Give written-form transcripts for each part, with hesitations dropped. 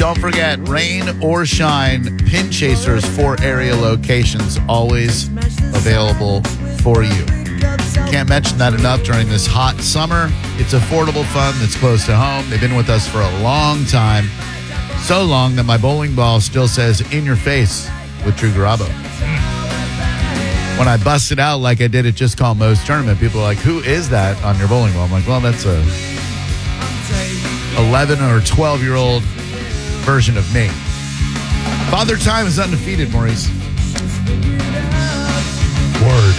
don't forget, rain or shine, Pin Chasers 4 area locations always available for you. Can't mention that enough during this hot summer. It's affordable fun that's close to home. They've been with us for a long time. So long that my bowling ball still says "in your face" with Drew Garabo. When I bust it out like I did at Just Call Mo's tournament, people are like, "Who is that on your bowling ball?" I'm like, well, that's a 11 or 12-year-old version of me. Father Time is undefeated, Maurice. Word.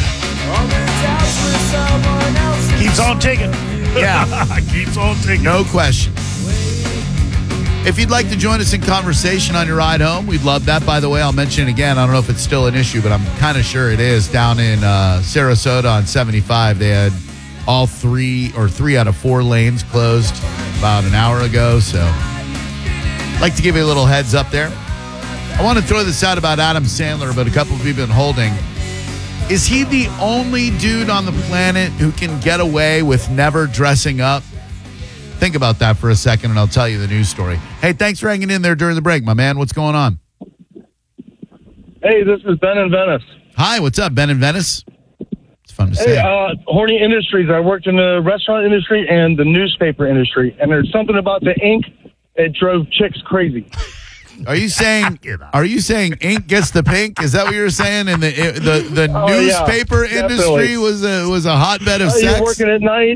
Keeps on ticking. Yeah. Keeps on ticking. No question. If you'd like to join us in conversation on your ride home, we'd love that. By the way, I'll mention it again. I don't know if it's still an issue, but I'm kind of sure it is. Down in Sarasota on 75, they had all 3 out of 4 lanes closed about an hour ago. So I'd like to give you a little heads up there. I want to throw this out about Adam Sandler, but a couple of people have been holding. Is he the only dude on the planet who can get away with never dressing up? Think about that for a second, and I'll tell you the news story. Hey, thanks for hanging in there during the break, my man. What's going on? Hey, this is Ben in Venice. Hi, what's up, Ben in Venice? It's fun to say. Horny Industries. I worked in the restaurant industry and the newspaper industry, and there's something about the ink that drove chicks crazy. Are you saying ink gets the pink? Is that what you were saying? And the newspaper industry was a hotbed of sex? You're working at night.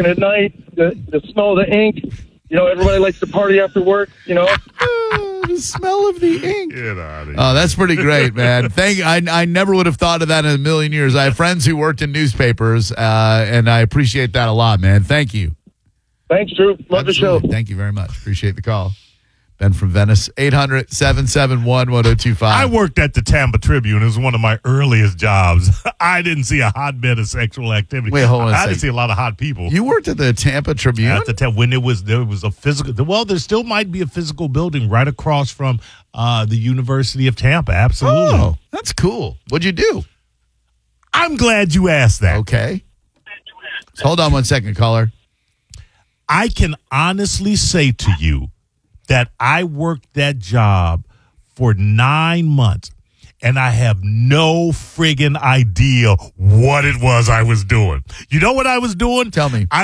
The smell of the ink. You know, everybody likes to party after work, you know. The smell of the ink. Get out of here. Oh, that's pretty great, man. I never would have thought of that in a million years. I have friends who worked in newspapers, and I appreciate that a lot, man. Thank you. Thanks, Drew. Love the show. Thank you very much. Appreciate the call. Ben from Venice, 800-771-1025. I worked at the Tampa Tribune. It was one of my earliest jobs. I didn't see a hotbed of sexual activity. Wait, hold on a I second. didn't see a lot of hot people. You worked at the Tampa Tribune? At the when there was a physical. Well, there still might be a physical building right across from the University of Tampa. Absolutely. Oh, that's cool. What'd you do? I'm glad you asked that. Okay. So hold on one second, caller. I can honestly say to you that I worked that job for 9 months, and I have no friggin' idea what it was I was doing. You know what I was doing? Tell me.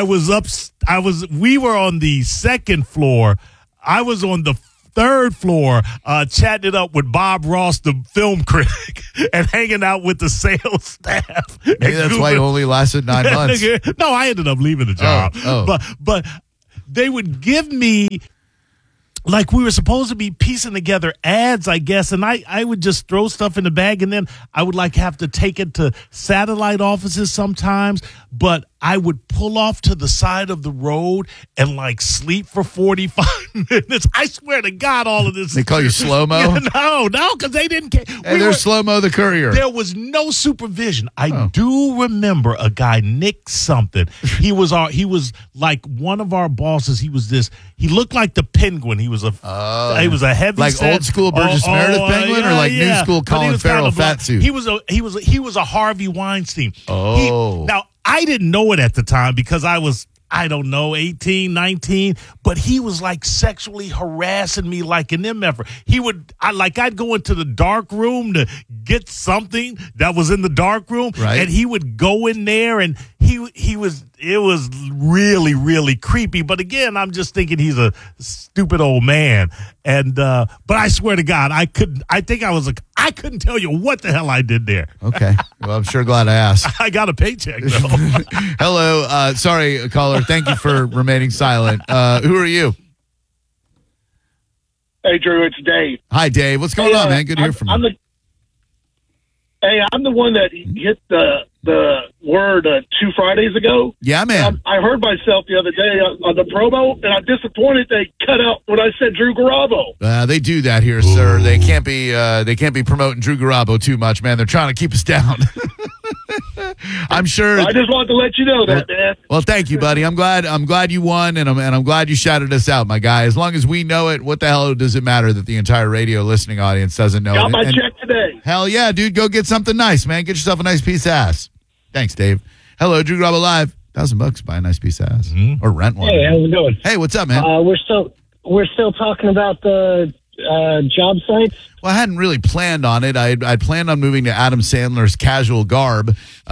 We were on the second floor. I was on the third floor, chatting it up with Bob Ross, the film critic, and hanging out with the sales staff. Maybe that's why it only lasted 9 months. No, I ended up leaving the job. But they would give me, like, we were supposed to be piecing together ads, I guess, and I would just throw stuff in the bag, and then I would, like, have to take it to satellite offices sometimes, but I would pull off to the side of the road and, like, sleep for 45 minutes. I swear to God, all of this. They call you Slow-Mo? No, because they didn't care. Hey, there's Slow-Mo the courier. There was no supervision. I do remember a guy, Nick something. He was like one of our bosses. He looked like the Penguin. He was a heavy like set, old school Burgess Meredith Penguin, or like new school Colin Farrell fat suit? He was a Harvey Weinstein. Oh. I didn't know it at the time because I was, I don't know, 18, 19, but he was like sexually harassing me like an MFer. I'd go into the dark room to get something that was in the dark room, right, and he would go in there, and it was really, really creepy. But again, I'm just thinking he's a stupid old man. And, but I swear to God, I couldn't tell you what the hell I did there. Okay. Well, I'm sure glad I asked. I got a paycheck, though. Hello. Sorry, caller. Thank you for remaining silent. Who are you? Hey, Drew, it's Dave. Hi, Dave. What's going on, man? Good to hear from you. I'm the one that hit the word 2 Fridays ago. Yeah, man. I heard myself the other day on the promo, and I'm disappointed they cut out when I said Drew Garabo. They do that here, sir. They can't be promoting Drew Garabo too much, man. They're trying to keep us down. I'm sure. I just wanted to let you know that, man. Well, thank you, buddy. I'm glad you won, and I'm glad you shouted us out, my guy. As long as we know it, what the hell does it matter that the entire radio listening audience doesn't know it? Got my check today. Hell yeah, dude. Go get something nice, man. Get yourself a nice piece of ass. Thanks, Dave. Hello, Drew Garabo Live. $1,000 buy a nice piece of ass, or rent one. Hey, how's it going? Hey, what's up, man? We're still we're still talking about the job sites. Well, I hadn't really planned on it. I'd planned on moving to Adam Sandler's Casual Garb,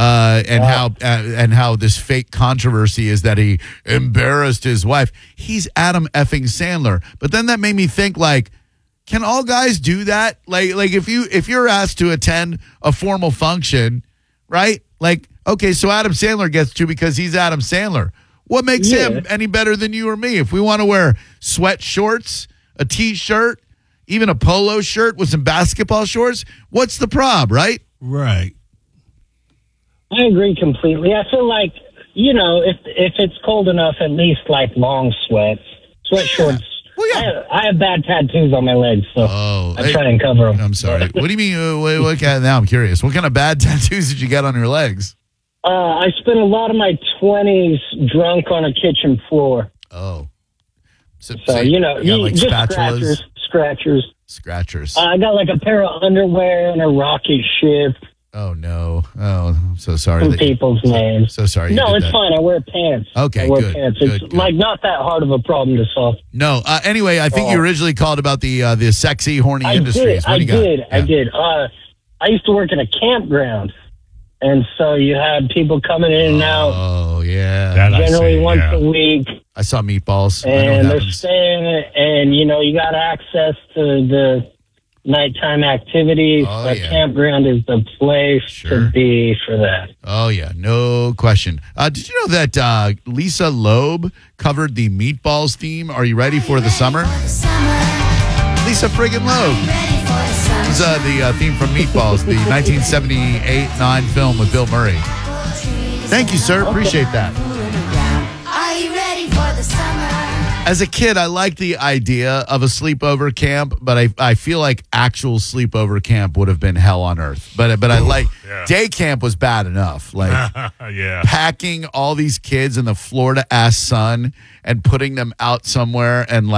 and how this fake controversy is that he embarrassed his wife. He's Adam effing Sandler. But then that made me think, like, can all guys do that? Like if you're asked to attend a formal function, right? Like, okay, so Adam Sandler gets to because he's Adam Sandler. What makes him any better than you or me? If we want to wear sweat shorts, a T-shirt, even a polo shirt with some basketball shorts, what's the prob, right? Right. I agree completely. I feel like, if it's cold enough, at least like long sweatshorts. Well, yeah. I have bad tattoos on my legs, so I try and cover them. I'm sorry. What do you mean? Now I'm curious. What kind of bad tattoos did you get on your legs? I spent a lot of my 20s drunk on a kitchen floor. Oh. So you like just spatulas? Scratchers. I got like a pair of underwear and a rocket ship. Oh, no. Oh, I'm so sorry. Some people's names. So sorry. No, it's fine. I wear pants. Okay, good. Pants. It's like not that hard of a problem to solve. No. Anyway, I think you originally called about the sexy, horny industries. I did. I used to work in a campground. And so you had people coming in and out. Oh, yeah. Generally once a week. I saw Meatballs. And they're staying, and, you got access to the nighttime activities. Campground is the place to be for that. Oh, yeah. No question. Did you know that Lisa Loeb covered the Meatballs theme? Are you ready for the summer? Lisa friggin' Loeb. This is the theme from Meatballs, the 1978-9 film with Bill Murray. Thank you, sir. Appreciate that. Are you ready for the summer? As a kid, I liked the idea of a sleepover camp, but I feel like actual sleepover camp would have been hell on earth. But I like day camp was bad enough. Like packing all these kids in the Florida-ass sun and putting them out somewhere and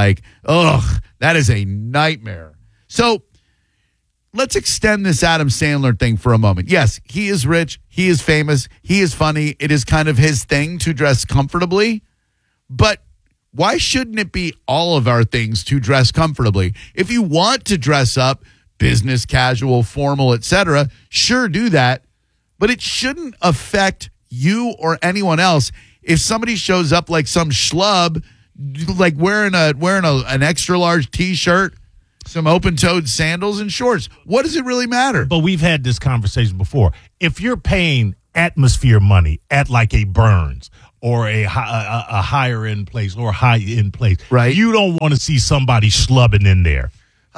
that is a nightmare. So let's extend this Adam Sandler thing for a moment. Yes, he is rich. He is famous. He is funny. It is kind of his thing to dress comfortably. But why shouldn't it be all of our things to dress comfortably? If you want to dress up, business, casual, formal, etc., sure, do that. But it shouldn't affect you or anyone else. If somebody shows up like some schlub, like wearing an extra large T-shirt, some open-toed sandals and shorts, what does it really matter? But we've had this conversation before. If you're paying atmosphere money at like a Burns or a higher end place or high end place, right? You don't want to see somebody schlubbing in there.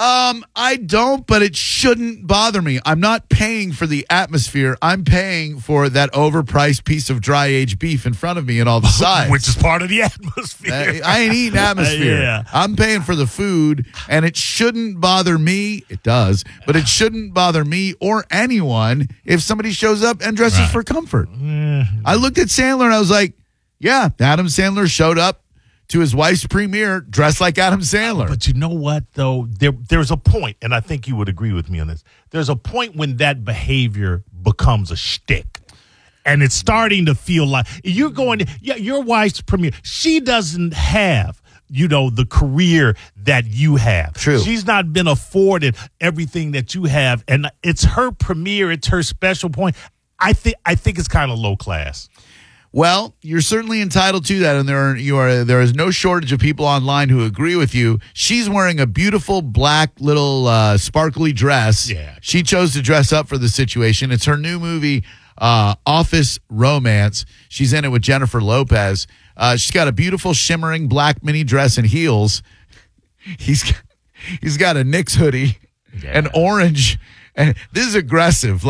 I don't, but it shouldn't bother me. I'm not paying for the atmosphere. I'm paying for that overpriced piece of dry aged beef in front of me and all the sides. Which is part of the atmosphere. I ain't eating atmosphere. I'm paying for the food, and it shouldn't bother me. It does, but it shouldn't bother me or anyone if somebody shows up and dresses for comfort. I looked at Sandler, and I was like, yeah, Adam Sandler showed up to his wife's premiere dressed like Adam Sandler. But you know what, though? There's a point, and I think you would agree with me on this. There's a point when that behavior becomes a shtick. And it's starting to feel like you're going to, your wife's premiere. She doesn't have, the career that you have. True. She's not been afforded everything that you have. And it's her premiere. It's her special point. I think it's kind of low class. Well, you're certainly entitled to that, and there is no shortage of people online who agree with you. She's wearing a beautiful black little sparkly dress. Yeah. She chose to dress up for the situation. It's her new movie, Office Romance. She's in it with Jennifer Lopez. She's got a beautiful shimmering black mini dress and heels. He's got a Knicks hoodie, an orange. And this is aggressive.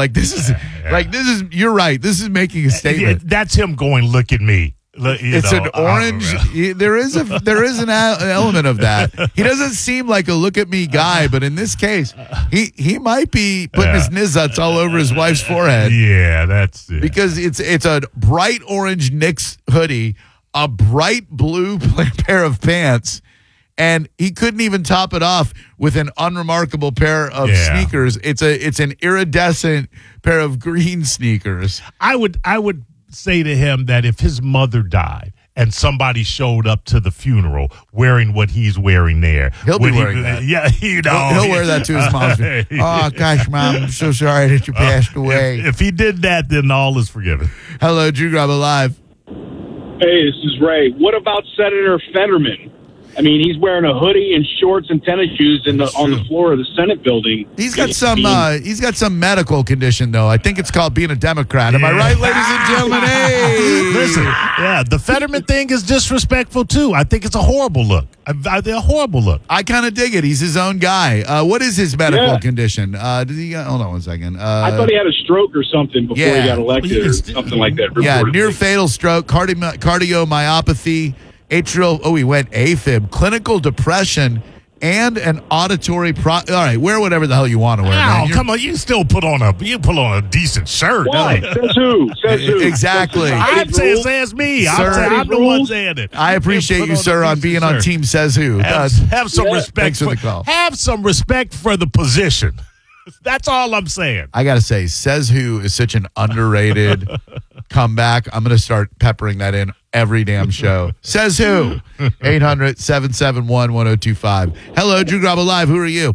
You're right. This is making a statement. That's him going, look at me. It's an orange. There is an element of that. He doesn't seem like a look at me guy, but in this case, he might be putting his nizuts all over his wife's forehead. Yeah, that's it. Because it's a bright orange Knicks hoodie, a bright blue pair of pants, and he couldn't even top it off with an unremarkable pair of sneakers. It's an iridescent pair of green sneakers. I would say to him that if his mother died and somebody showed up to the funeral wearing what he's wearing there. He'll be wearing that. Yeah, you know. He'll wear that to his mom's. Oh, gosh, Mom, I'm so sorry that you passed away. If he did that, then all is forgiven. Hello, Drew Grabo Live. Hey, this is Ray. What about Senator Fetterman? I mean, he's wearing a hoodie and shorts and tennis shoes on the floor of the Senate building. He's got some medical condition, though. I think it's called being a Democrat. Am I right, ladies and gentlemen? Hey, listen, the Fetterman thing is disrespectful too. I think it's a horrible look. A horrible look. I kind of dig it. He's his own guy. What is his medical condition? Did he? Hold on one second. I thought he had a stroke or something before he got elected, or something like that. Yeah, near fatal stroke, cardiomyopathy. Atrial, he went AFib, clinical depression, and an auditory all right, wear whatever the hell you want to wear, man. Come on, you still put on a decent shirt. Why? Says who? Exactly. I'm saying says me. I'm the one saying it. I appreciate you, sir, on being on Team Says Who. Have some respect. Thanks for the call. Have some respect for the position. That's all I'm saying. I got to say, Says Who is such an underrated comeback. I'm going to start peppering that in every damn show. Says Who? 800-771-1025. Hello, Drew Grabo Live. Who are you?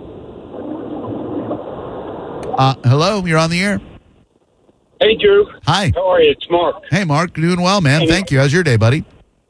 Hello, you're on the air. Hey, Drew. Hi. How are you? It's Mark. Hey, Mark. Doing well, man. Thank you. How's your day, buddy?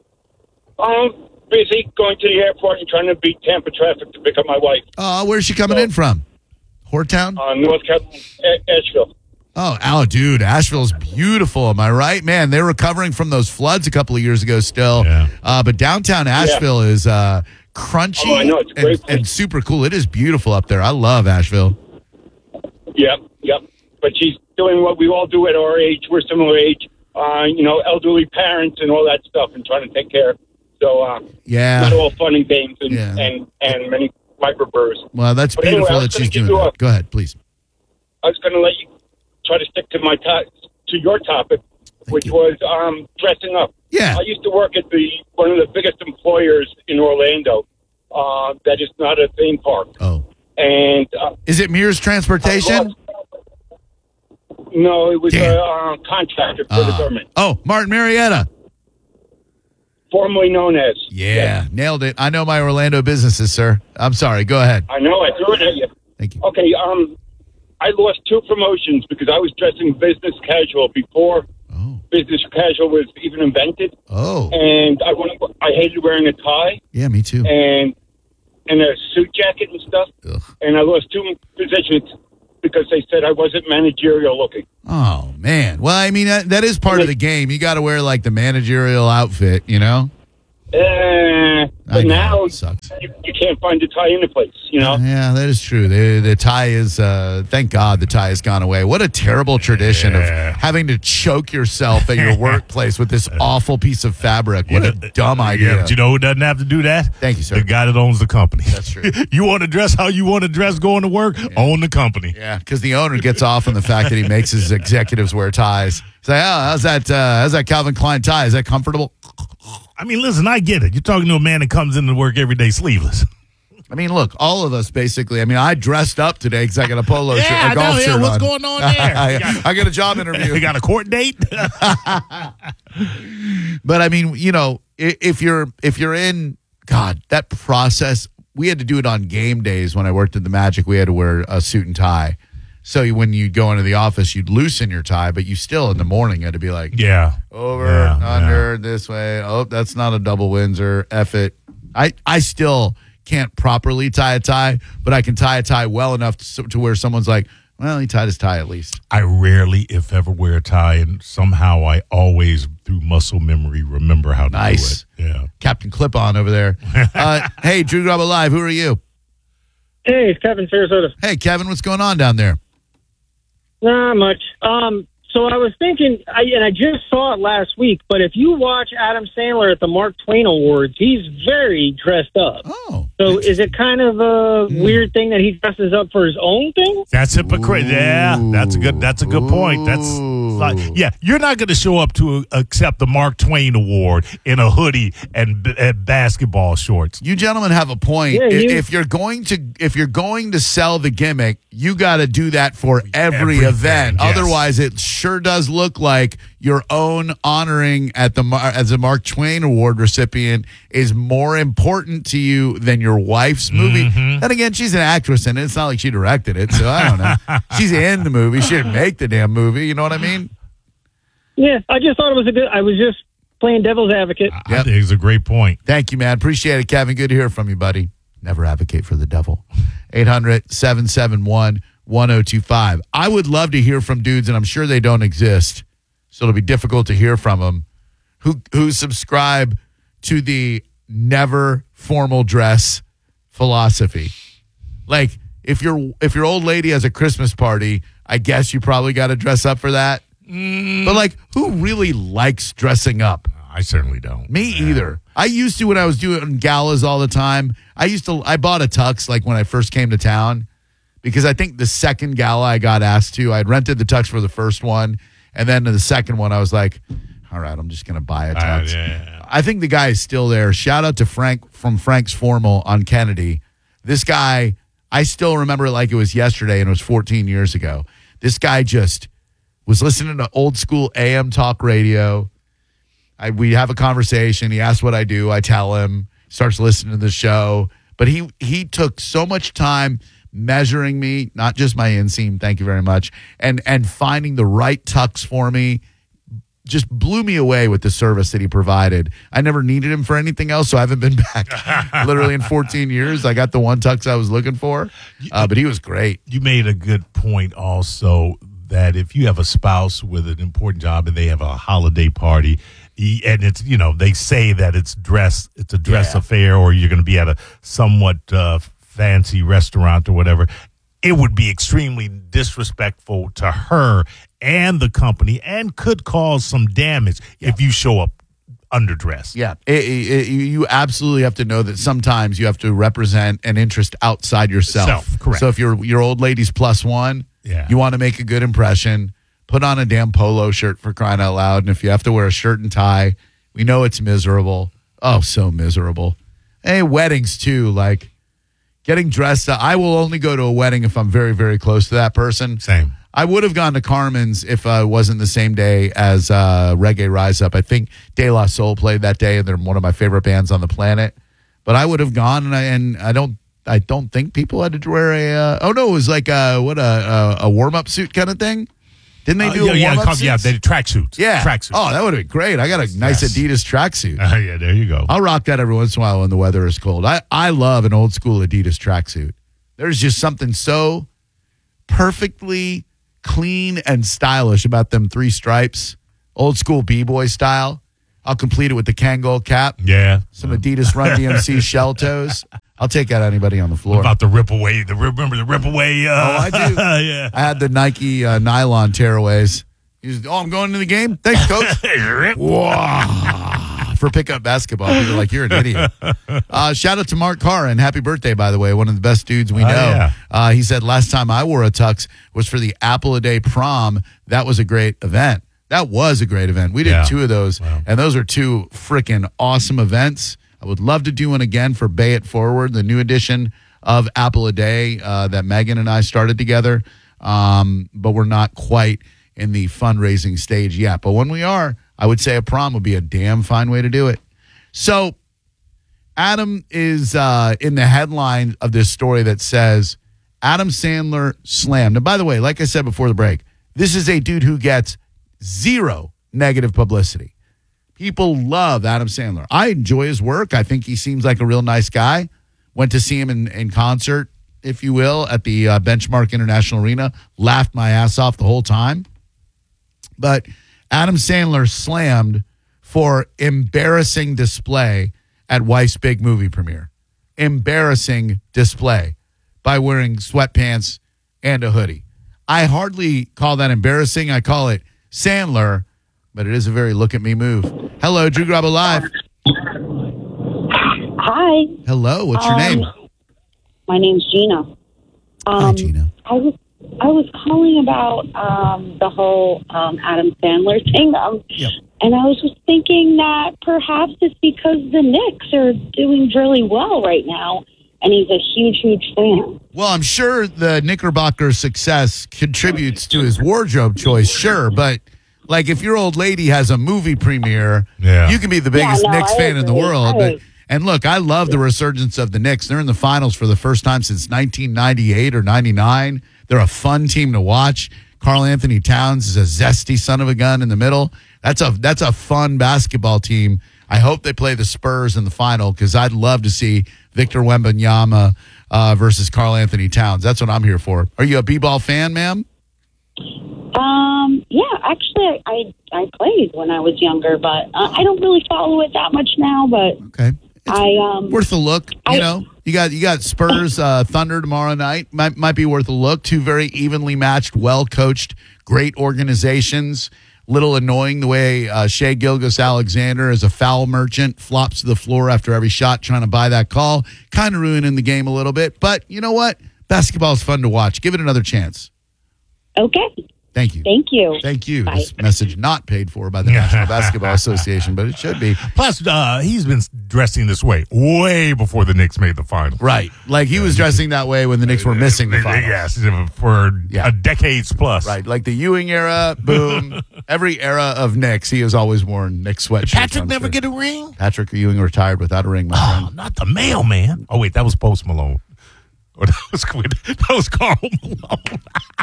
Busy going to the airport and trying to beat Tampa traffic to pick up my wife. Where's she coming in from? Hortown? North Carolina, Asheville. Oh, dude, Asheville's beautiful. Am I right? Man, they're recovering from those floods a couple of years ago still. Yeah. But downtown Asheville is crunchy I know. It's a great and super cool. It is beautiful up there. I love Asheville. Yep. But she's doing what we all do at our age. We're similar age. Elderly parents and all that stuff and trying to take care. So, not all fun and games and many microbrews. Well, that's beautiful that she's doing that. Go ahead, please. I was going to let you try to stick to your topic, which was dressing up. Yeah. I used to work at one of the biggest employers in Orlando. That is not a theme park. Oh. And is it Mears Transportation? No, it was a contractor for the government. Oh, Martin Marietta. Formerly known as. Yeah, nailed it. I know my Orlando businesses, sir. I'm sorry. Go ahead. I know. I threw it at you. Thank you. Okay. I lost 2 promotions because I was dressing business casual before business casual was even invented. Oh. And I hated wearing a tie. Yeah, me too. And a suit jacket and stuff. Ugh. And I lost 2 positions because they said I wasn't managerial looking. Oh, man. Well, I mean, that is part of the game. You got to wear, like, the managerial outfit, you know? But now sucks. You can't find a tie in the place, you know? Yeah, that is true. The tie is, thank God the tie has gone away. What a terrible tradition of having to choke yourself at your workplace with this awful piece of fabric. What a dumb idea. Yeah, but you know who doesn't have to do that? Thank you, sir. The guy that owns the company. That's true. You want to dress how you want to dress going to work? Yeah. Own the company. Yeah, because the owner gets off on the fact that he makes his executives wear ties. Say, how's that Calvin Klein tie? Is that comfortable? I mean, listen, I get it. You're talking to a man that comes into work every day sleeveless. I mean, look, all of us basically. I mean, I dressed up today because I got a polo shirt, a golf shirt what's on. going on there? I got a job interview. You got a court date? But I mean, if you're in, God, that process, we had to do it on game days when I worked at the Magic. We had to wear a suit and tie. So when you go into the office, you'd loosen your tie, but you still in the morning had to be like, under, this way. Oh, that's not a double Windsor. F it. I still can't properly tie a tie, but I can tie a tie well enough to where someone's like, well, he tied his tie at least. I rarely, if ever, wear a tie, and somehow I always, through muscle memory, remember how to do it. Yeah. Captain Clip-On over there. Hey, Drew Grabo Live, who are you? Hey, it's Kevin, Sarasota. Hey, Kevin, what's going on down there? Not much. So I was thinking, and I just saw it last week, but if you watch Adam Sandler at the Mark Twain Awards, he's very dressed up. Oh. So is it kind of a weird thing that he dresses up for his own thing? That's hypocrite. Yeah, that's a good point. That's you're not going to show up to accept the Mark Twain Award in a hoodie and basketball shorts. You gentlemen have a point. Yeah, if you're going to sell the gimmick, you got to do that for every event. Yes. Otherwise, it sure does look like your own honoring as a Mark Twain Award recipient is more important to you than your wife's movie. Mm-hmm. Then again, she's an actress, and it's not like she directed it, so I don't know. She's in the movie. She didn't make the damn movie. You know what I mean? Yeah, I just thought it was I was just playing devil's advocate. I think it's a great point. Thank you, man. Appreciate it, Kevin. Good to hear from you, buddy. Never advocate for the devil. 800-771-1025. I would love to hear from dudes, and I'm sure they don't exist, so it'll be difficult to hear from them, who subscribe to the never formal dress philosophy. Like, if your old lady has a Christmas party, I guess you probably got to dress up for that. But, like, who really likes dressing up? I certainly don't. Me either. I used to when I was doing galas all the time. I bought a tux, like, when I first came to town, because I think the second gala I got asked to, I had rented the tux for the first one, and then in the second one, I was like, all right, I'm just going to buy a tux. Yeah. I think the guy is still there. Shout out to Frank from Frank's Formal on Kennedy. This guy, I still remember it like it was yesterday, and it was 14 years ago. This guy just was listening to old school AM talk radio. We have a conversation. He asks what I do. I tell him. Starts listening to the show. But he took so much time measuring me, not just my inseam, thank you very much, and finding the right tux for me. Just blew me away with the service that he provided. I never needed him for anything else, so I haven't been back literally in 14 years. I got the one tux I was looking for, but he was great. You made a good point also that if you have a spouse with an important job and they have a holiday party, and it's, they say that it's a dress affair, or you're going to be at a somewhat fancy restaurant or whatever, it would be extremely disrespectful to her and the company, and could cause some damage if you show up underdressed. Yeah, you absolutely have to know that sometimes you have to represent an interest outside yourself. Correct. So if your old lady's +1, you want to make a good impression, put on a damn polo shirt, for crying out loud. And if you have to wear a shirt and tie, we know it's miserable. Oh, so miserable. Hey, weddings too, like getting dressed up. I will only go to a wedding if I'm very, very close to that person. Same. I would have gone to Carmen's if it wasn't the same day as Reggae Rise Up. I think De La Soul played that day, and they're one of my favorite bands on the planet. But I would have gone, and I don't think people had to wear it was like a warm up suit kind of thing. Didn't they do a warm up suit? Yeah, they did tracksuits. Yeah, tracksuits. Oh, that would have been great. I got a nice Adidas tracksuit. Yeah, there you go. I'll rock that every once in a while when the weather is cold. I love an old school Adidas tracksuit. There's just something so perfectly clean and stylish about them 3 stripes, old school B-boy style. I'll complete it with the Kangol cap. Yeah. Some Adidas Run DMC shell toes. I'll take out anybody on the floor. What about the rip away? Remember the rip away? I do. Yeah. I had the Nike nylon tearaways. I'm going to the game? Thanks, coach. Whoa. For pickup basketball. People are like, you're an idiot. Shout out to Mark Carr, and happy birthday, by the way. One of the best dudes we know. Yeah. He said, last time I wore a tux was for the Apple a Day prom. That was a great event. That was a great event. We did 2 of those, and those are 2 freaking awesome events. I would love to do one again for Bay It Forward, the new edition of Apple a Day that Megan and I started together. But we're not quite in the fundraising stage yet. But when we are, I would say a prom would be a damn fine way to do it. So Adam is in the headline of this story that says Adam Sandler slammed. And by the way, like I said before the break, this is a dude who gets 0 negative publicity. People love Adam Sandler. I enjoy his work. I think he seems like a real nice guy. Went to see him in concert, if you will, at the Benchmark International Arena. Laughed my ass off the whole time. But Adam Sandler slammed for embarrassing display at wife's big movie premiere. Embarrassing display by wearing sweatpants and a hoodie. I hardly call that embarrassing. I call it Sandler, but it is a very look at me move. Hello, Drew Grabo Live. Hi. Hello, what's your name? My name's Gina. Hi, Gina. I I was calling about the whole Adam Sandler thing. And I was just thinking that perhaps it's because the Knicks are doing really well right now, and he's a huge, huge fan. Well, I'm sure the Knickerbocker success contributes to his wardrobe choice, sure. But, like, if your old lady has a movie premiere, you can be the biggest Knicks fan in the world. And look, I love the resurgence of the Knicks. They're in the finals for the first time since 1998 or 99. They're a fun team to watch. Karl Anthony Towns is a zesty son of a gun in the middle. That's a fun basketball team. I hope they play the Spurs in the final because I'd love to see Victor Wembanyama versus Karl Anthony Towns. That's what I'm here for. Are you a b-ball fan, ma'am? Yeah, actually, I played when I was younger, but I don't really follow it that much now. But okay, worth a look. You got Spurs Thunder tomorrow night. Might be worth a look. Two very evenly matched, well coached, great organizations. Little annoying the way Shai Gilgeous-Alexander, as a foul merchant, flops to the floor after every shot trying to buy that call. Kind of ruining the game a little bit. But you know what? Basketball is fun to watch. Give it another chance. Okay. Thank you. Thank you. Thank you. Bye. This message not paid for by the National Basketball Association, but it should be. Plus, he's been dressing this way way before the Knicks made the final. Right. Like he was dressing that way when the Knicks were missing the final. Yes, for decades plus. Right. Like the Ewing era, boom. Every era of Knicks, he has always worn Knicks sweatshirts. Patrick never get a ring? Patrick Ewing retired without a ring, my friend. Not the mailman. Oh, wait, that was Post Malone. Or that was Karl Malone.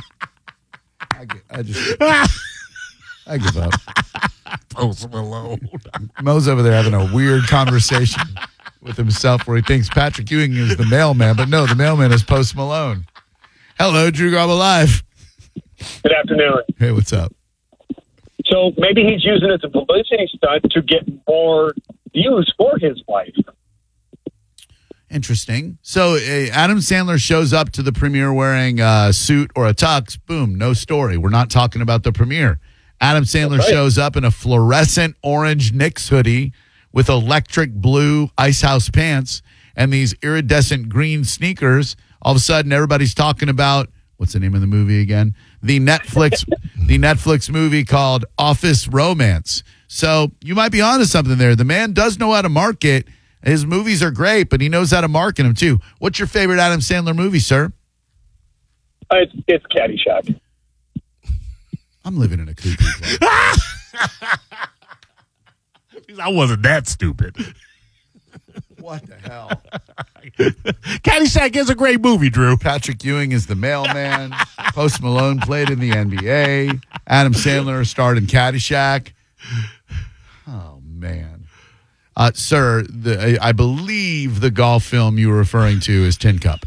I give up. Post Malone. Mo's over there having a weird conversation with himself where he thinks Patrick Ewing is the mailman, but no, the mailman is Post Malone. Hello, Drew Garbo Live. Good afternoon. Hey, what's up? So maybe he's using it as a publicity stunt to get more views for his wife. Interesting. So Adam Sandler shows up to the premiere wearing a suit or a tux. Boom, no story. We're not talking about the premiere. Adam Sandler shows up in a fluorescent orange Knicks hoodie with electric blue Icehouse pants and these iridescent green sneakers. All of a sudden, everybody's talking about, what's the name of the movie again? The Netflix movie called Office Romance. So you might be onto something there. The man does know how to market. His movies are great, but he knows how to market them, too. What's your favorite Adam Sandler movie, sir? It's Caddyshack. I'm living in a cuckoo club. I wasn't that stupid. What the hell? Caddyshack is a great movie, Drew. Patrick Ewing is the mailman. Post Malone played in the NBA. Adam Sandler starred in Caddyshack. Oh, man. Sir, I believe the golf film you were referring to is Tin Cup.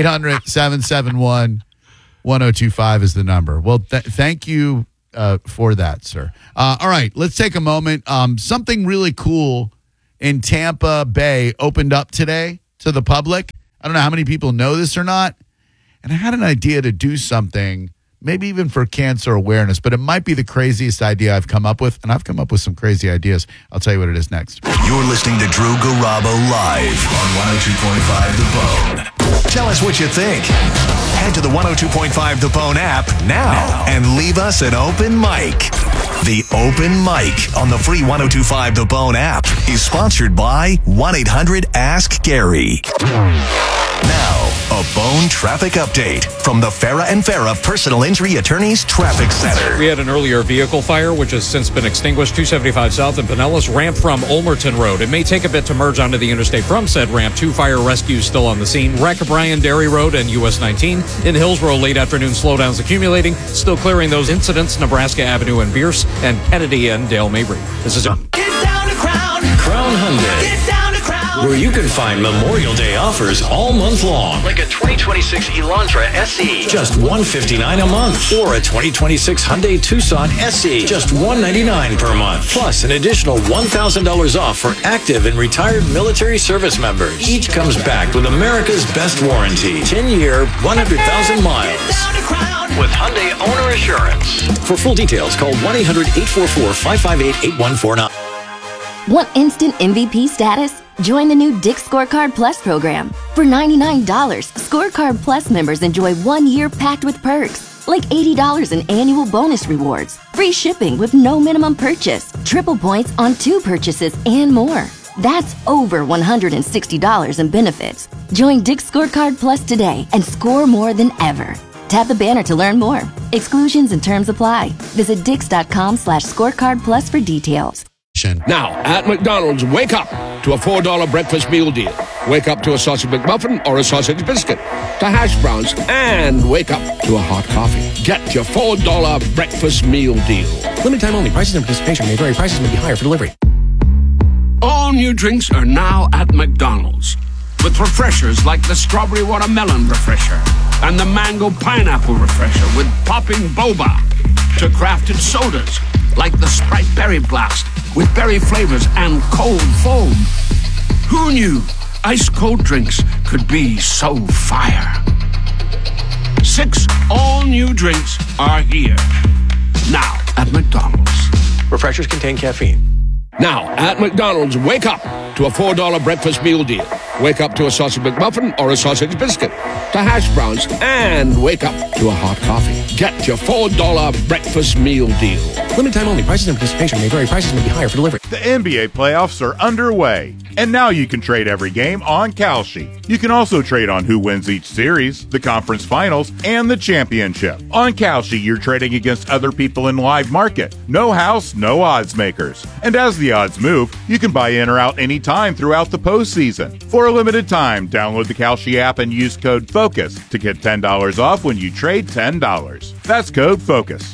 800-771-1025 is the number. Well, thank you for that, sir. All right, let's take a moment. Something really cool in Tampa Bay opened up today to the public. I don't know how many people know this or not. And I had an idea to do something, maybe even for cancer awareness, but it might be the craziest idea I've come up with, and I've come up with some crazy ideas. I'll tell you what it is next. You're listening to Drew Garabo live on 102.5 The Bone. Tell us what you think. Head to the 102.5 The Bone app now and leave us an open mic. The Open Mic on the free 102.5 The Bone app is sponsored by 1-800-ASK-GARY. Now, a Bone traffic update from the Farah and Farah Personal Injury Attorneys Traffic Center. We had an earlier vehicle fire, which has since been extinguished. 275 South in Pinellas, ramp from Ulmerton Road. It may take a bit to merge onto the interstate from said ramp. 2 fire rescues still on the scene. Wreck Bryan Dairy Road and US 19. In Hillsborough, late afternoon slowdowns accumulating. Still clearing those incidents. Nebraska Avenue and Bierce and Kennedy and Dale Mabry. This is Get down to Crown Hyundai. Get down to Crown, where you can find Memorial Day offers all month long, like a 2026 Elantra SE, just $159 a month, or a 2026 Hyundai Tucson SE, just $199 per month, plus an additional $1,000 off for active and retired military service members. Each comes back with America's best warranty, 10-year, 100,000 miles. With Hyundai Owner Assurance. For full details, call 1-800-844-558-8149. Want instant MVP status? Join the new Dick's Scorecard Plus program. For $99, Scorecard Plus members enjoy 1 year packed with perks, like $80 in annual bonus rewards, free shipping with no minimum purchase, triple points on 2 purchases, and more. That's over $160 in benefits. Join Dick's Scorecard Plus today and score more than ever. Tap the banner to learn more. Exclusions and terms apply. Visit dix.com/scorecard plus for details. Now, at McDonald's, wake up to a $4 breakfast meal deal. Wake up to a sausage McMuffin or a sausage biscuit, to hash browns, and wake up to a hot coffee. Get your $4 breakfast meal deal. Limited time only. Prices and participation may vary. Prices may be higher for delivery. All new drinks are now at McDonald's, with refreshers like the strawberry watermelon refresher and the mango pineapple refresher with popping boba, to crafted sodas like the Sprite Berry Blast with berry flavors and cold foam. Who knew ice cold drinks could be so fire? 6 all new drinks are here now at McDonald's. Refreshers contain caffeine. Now, at McDonald's, wake up to a $4 breakfast meal deal. Wake up to a sausage McMuffin or a sausage biscuit, to hash browns, and wake up to a hot coffee. Get your $4 breakfast meal deal. Limited time only. Prices and participation may vary. Prices may be higher for delivery. The NBA playoffs are underway, and now you can trade every game on Kalshi. You can also trade on who wins each series, the conference finals, and the championship. On Kalshi, you're trading against other people in live market. No house, no odds makers. And as the odds move, you can buy in or out anytime throughout the postseason. For a limited time, download the Kalshi app and use code FOCUS to get $10 off when you trade $10. That's code FOCUS.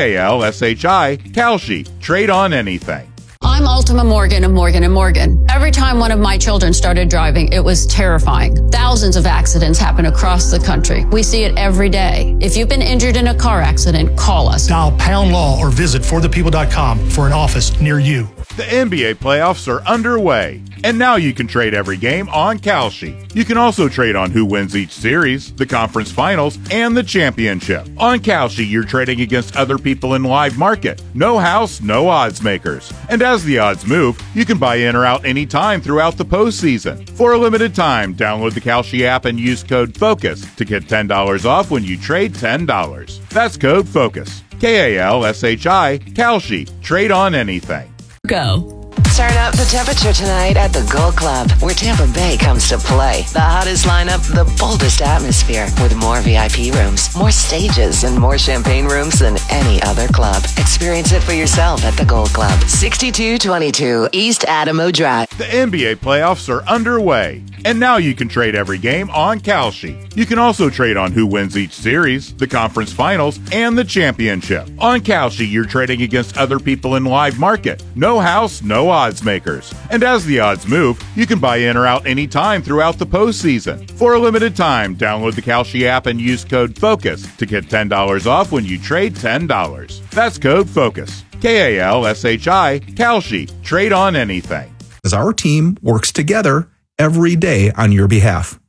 Kalshi, Kalshi. Trade on anything. I'm Ultima Morgan of Morgan & Morgan. Every time one of my children started driving, it was terrifying. Thousands of accidents happen across the country. We see it every day. If you've been injured in a car accident, call us. Dial pound law or visit forthepeople.com for an office near you. The NBA playoffs are underway, and now you can trade every game on Kalshi. You can also trade on who wins each series, the conference finals, and the championship. On Kalshi, you're trading against other people in live market. No house, no odds makers. And as the odds move, you can buy in or out anytime throughout the postseason. For a limited time, download the Kalshi app and use code FOCUS to get $10 off when you trade $10. That's code FOCUS. Kalshi, Kalshi. Trade on anything. Go. Turn up the temperature tonight at the Gold Club, where Tampa Bay comes to play. The hottest lineup, the boldest atmosphere, with more VIP rooms, more stages, and more champagne rooms than any other club. Experience it for yourself at the Gold Club, 6222 East Adamo Drive. The NBA playoffs are underway, and now you can trade every game on Kalshi. You can also trade on who wins each series, the conference finals, and the championship. On Kalshi, you're trading against other people in live market. No house, no odds makers. And as the odds move, you can buy in or out anytime throughout the postseason. For a limited time, download the Kalshi app and use code FOCUS to get $10 off when you trade $10. That's code FOCUS. Kalshi, Kalshi. Trade on anything. As our team works together every day on your behalf.